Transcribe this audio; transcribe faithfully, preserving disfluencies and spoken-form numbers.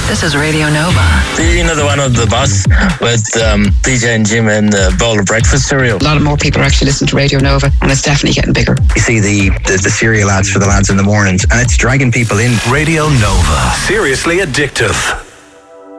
This is Radio Nova. You know the one on the bus with um, D J and Jim and the bowl of breakfast cereal? A lot of more people are actually listening to Radio Nova, and it's definitely getting bigger. You see the, the, the cereal ads for the lads in the mornings, and it's dragging people in. Radio Nova. Seriously addictive.